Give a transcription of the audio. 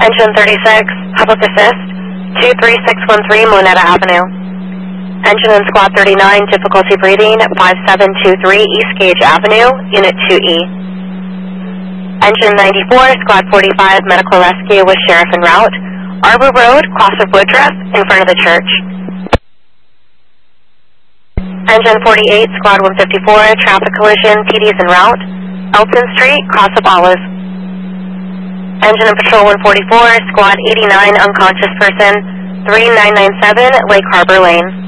Engine 36, Public Assist, 23613 Moneta Avenue. Engine and Squad 39, difficulty breathing, 5723 East Gage Avenue, Unit 2E. Engine 94, Squad 45, medical rescue with sheriff en route. Arbor Road, cross of Woodruff, in front of the church. Engine 48, Squad 154, traffic collision, TDs en route. Elton Street, cross of Olive. Engine and Patrol 144, Squad 89, unconscious person, 3997, Lake Harbor Lane.